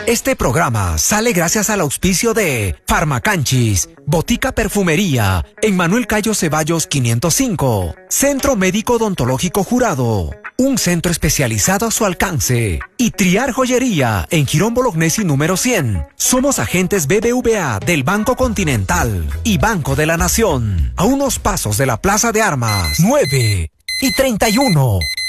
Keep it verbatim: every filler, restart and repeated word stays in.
Este programa sale gracias al auspicio de Farmacanchis, Botica Perfumería, en Manuel Cayo Ceballos quinientos cinco, Centro Médico Odontológico Jurado, un centro especializado a su alcance, y Triar Joyería, en Girón Bolognesi número cien. Somos agentes B B V A del Banco Continental y Banco de la Nación, a unos pasos de la Plaza de Armas. nueve y treinta y uno.